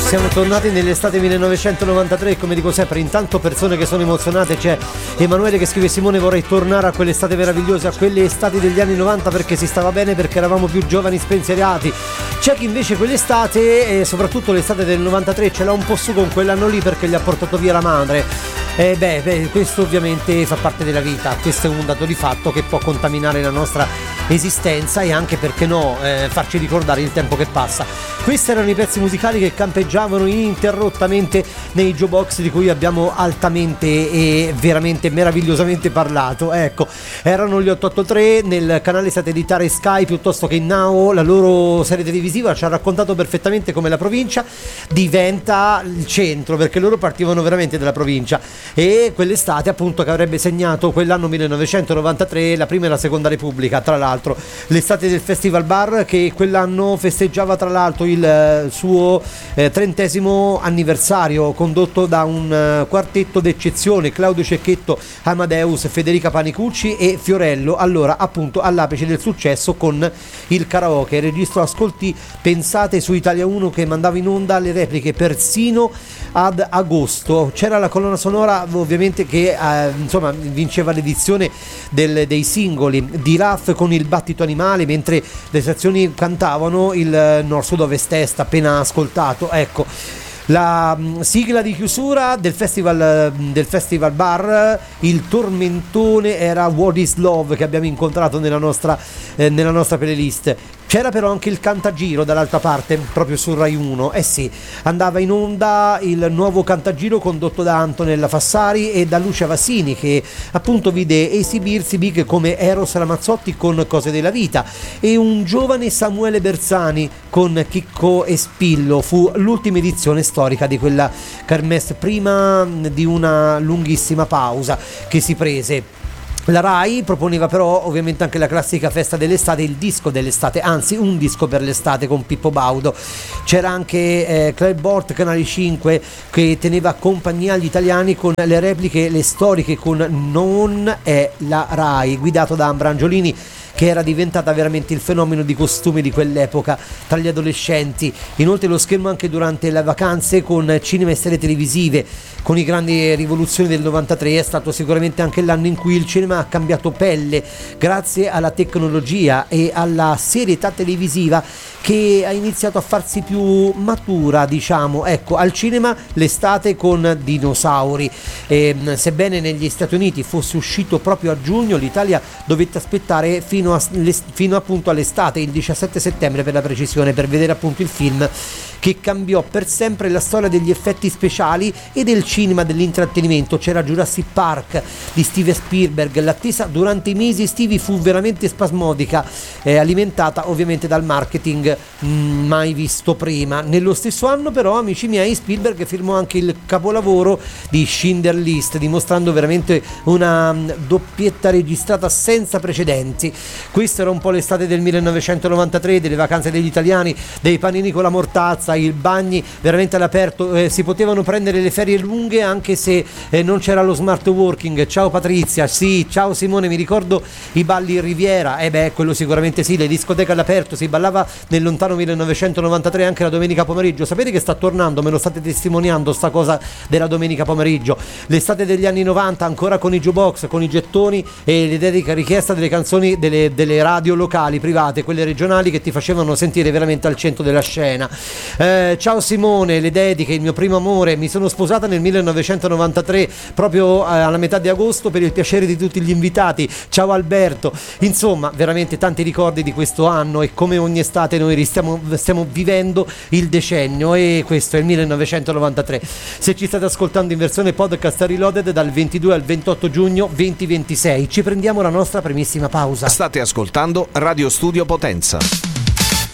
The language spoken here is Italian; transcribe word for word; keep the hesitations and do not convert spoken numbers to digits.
Siamo tornati nell'estate millenovecentonovantatré, come dico sempre, intanto persone che sono emozionate. C'è Emanuele che scrive: Simone, vorrei tornare a quell'estate meravigliosa, a quelle estati degli anni novanta, perché si stava bene, perché eravamo più giovani spensierati. C'è chi invece quell'estate, e soprattutto l'estate del novantatré, ce l'ha un po' su con quell'anno lì perché gli ha portato via la madre. E beh, beh, questo ovviamente fa parte della vita, questo è un dato di fatto che può contaminare la nostra esistenza e anche, perché no, eh, farci ricordare il tempo che passa. Questi erano i pezzi musicali che campeggiavano ininterrottamente nei jukebox di cui abbiamo altamente e veramente meravigliosamente parlato. Ecco, erano gli otto otto tre nel canale satellitare Sky piuttosto che in Now. La loro serie televisiva ci ha raccontato perfettamente come la provincia diventa il centro, perché loro partivano veramente dalla provincia, e quell'estate appunto che avrebbe segnato quell'anno millenovecentonovantatré la prima e la seconda repubblica. Tra l'altro l'estate del Festival Bar, che quell'anno festeggiava tra l'altro il suo eh, trentesimo anniversario, condotto da un uh, quartetto d'eccezione: Claudio Cecchetto, Amadeus, Federica Panicucci e Fiorello, allora appunto all'apice del successo con il karaoke. Registro ascolti, pensate, su Italia uno, che mandava in onda le repliche persino ad agosto. C'era la colonna sonora ovviamente che eh, insomma vinceva l'edizione del, dei singoli di Raff con Il battito animale, mentre le stazioni cantavano il Nord Sud Ovest Est appena ascoltato. Ecco, la sigla di chiusura del festival del Festival Bar, il tormentone, era What is Love, che abbiamo incontrato nella nostra eh, nella nostra playlist. C'era però anche il Cantagiro dall'altra parte, proprio su Rai uno. Eh sì, andava in onda il nuovo Cantagiro condotto da Antonella Fassari e da Lucia Vassini, che appunto vide esibirsi big come Eros Ramazzotti con Cose della vita e un giovane Samuele Bersani con Chicco e Spillo. Fu l'ultima edizione storica di quella kermesse, prima di una lunghissima pausa che si prese. La Rai proponeva però ovviamente anche la classica festa dell'estate, il disco dell'estate, anzi un disco per l'estate con Pippo Baudo. C'era anche eh, Club Bort, Canale cinque, che teneva compagnia agli italiani con le repliche, le storiche con Non è la Rai, guidato da Ambra Angiolini, che era diventata veramente il fenomeno di costume di quell'epoca tra gli adolescenti. Inoltre lo schermo anche durante le vacanze con cinema e serie televisive. Con i grandi rivoluzioni del novantatré è stato sicuramente anche l'anno in cui il cinema ha cambiato pelle, grazie alla tecnologia e alla serietà televisiva che ha iniziato a farsi più matura, diciamo. Ecco, al cinema l'estate con Dinosauri, e, sebbene negli Stati Uniti fosse uscito proprio a giugno, l'Italia dovette aspettare fino, a, fino appunto all'estate, il diciassette settembre per la precisione, per vedere appunto il film che cambiò per sempre la storia degli effetti speciali e del cinema dell'intrattenimento. C'era Jurassic Park di Steven Spielberg. L'attesa durante i mesi estivi fu veramente spasmodica, eh, alimentata ovviamente dal marketing mh, mai visto prima. Nello stesso anno però, amici miei, Spielberg firmò anche il capolavoro di Schindler List, dimostrando veramente una mh, doppietta registrata senza precedenti. Questa era un po' l'estate del millenovecentonovantatré, delle vacanze degli italiani, dei panini con la mortazza, i bagni veramente all'aperto, eh, si potevano prendere le ferie lunghe anche se eh, non c'era lo smart working. Ciao Patrizia, sì, ciao Simone, mi ricordo i balli in Riviera, e eh beh, quello sicuramente sì, le discoteche all'aperto, si ballava nel lontano millenovecentonovantatré anche la domenica pomeriggio. Sapete che sta tornando, me lo state testimoniando sta cosa della domenica pomeriggio. L'estate degli anni novanta ancora con i jukebox, con i gettoni e le dediche a richiesta delle canzoni delle, delle radio locali, private, quelle regionali, che ti facevano sentire veramente al centro della scena. Eh, ciao Simone, le dediche, il mio primo amore, mi sono sposata nel millenovecentonovantatré proprio eh, alla metà di agosto per il piacere di tutti gli invitati. Ciao Alberto. Insomma, veramente tanti ricordi di questo anno, e come ogni estate noi stiamo, stiamo vivendo il decennio, e questo è il millenovecentonovantatré. Se ci state ascoltando in versione podcast reloaded dal ventidue al ventotto giugno duemilaventisei, ci prendiamo la nostra primissima pausa. State ascoltando Radio Studio Potenza.